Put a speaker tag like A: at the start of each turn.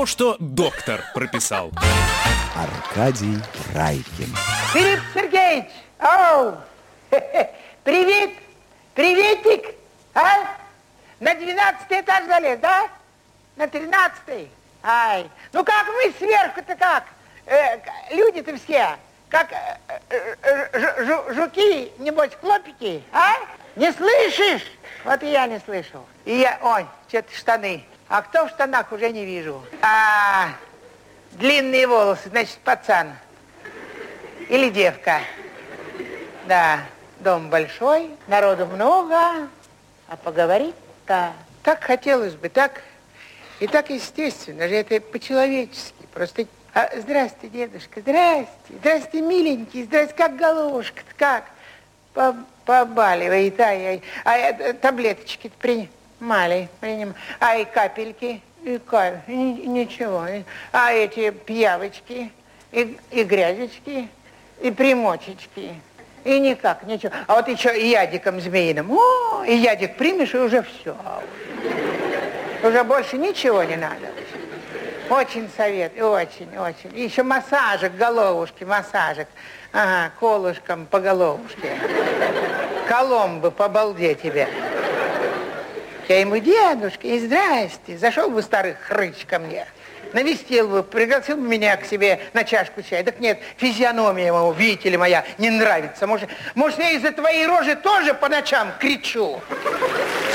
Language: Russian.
A: то, что доктор прописал.
B: Аркадий Райкин.
C: Филипп Сергеевич! Оу! Привет! Приветик! А? На 12-й этаж залез, да? На 13-й? Ай, ну как мы сверху-то как? Люди-то все, как жуки, небось, клопики, а? Не слышишь? Вот и я не слышал. И я, ой, что-то штаны. А кто в штанах, уже не вижу. Длинные волосы, значит, пацан. Или девка. Да, дом большой, народу много, а поговорить-то так хотелось бы, так и так естественно же, это по-человечески. Просто, здрасте, дедушка, здрасте, здрасте, миленький, здрасте, как головушка-то, как? Побаливает, таблеточки-то принимали, и капельки, ничего, а эти пиявочки, и грязечки, и примочечки, и никак, ничего. А вот еще и ядиком змеиным, и ядик примешь, и уже все. Уже больше ничего не надо. Очень советую, очень. И еще массажик головушки, массажик. Ага, колышком по головушке. Коломбы по балде тебе. Я ему, дедушка, и здрасте. Зашел бы старый хрыч ко мне, навестил бы, пригласил бы меня к себе на чашку чая. Так нет, физиономия ему, видите ли, моя, не нравится. Может, я из-за твоей рожи тоже по ночам кричу?